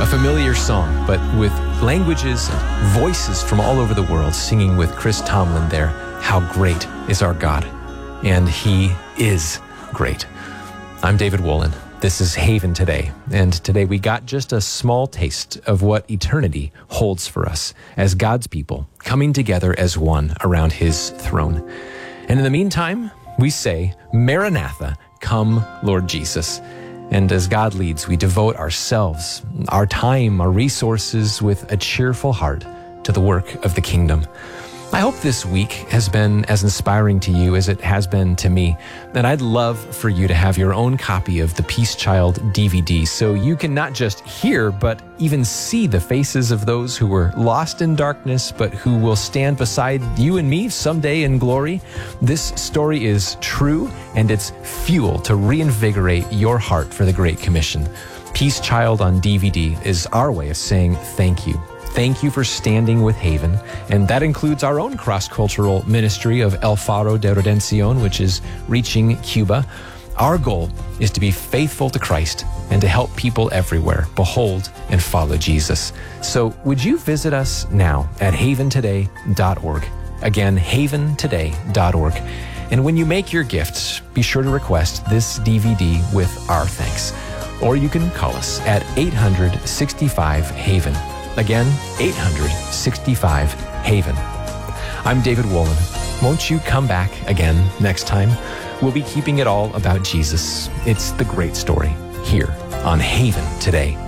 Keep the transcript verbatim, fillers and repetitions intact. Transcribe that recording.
a familiar song, but with languages and voices from all over the world singing with Chris Tomlin there, How Great is Our God. And He is great. I'm David Wolin. This is Haven Today, and today we got just a small taste of what eternity holds for us as God's people coming together as one around His throne. And in the meantime, we say, Maranatha, come, Lord Jesus. And as God leads, we devote ourselves, our time, our resources with a cheerful heart to the work of the kingdom. I hope this week has been as inspiring to you as it has been to me. And I'd love for you to have your own copy of the Peace Child D V D so you can not just hear, but even see the faces of those who were lost in darkness, but who will stand beside you and me someday in glory. This story is true, and it's fuel to reinvigorate your heart for the Great Commission. Peace Child on D V D is our way of saying thank you. Thank you for standing with Haven, and that includes our own cross-cultural ministry of El Faro de Redención, which is reaching Cuba. Our goal is to be faithful to Christ and to help people everywhere behold and follow Jesus. So would you visit us now at haven today dot org? Again, haven today dot org. And when you make your gift, be sure to request this D V D with our thanks. Or you can call us at eight hundred sixty-five Haven. Again, eight hundred sixty-five Haven. I'm David Wolin. Won't you come back again next time? We'll be keeping it all about Jesus. It's the great story here on Haven Today.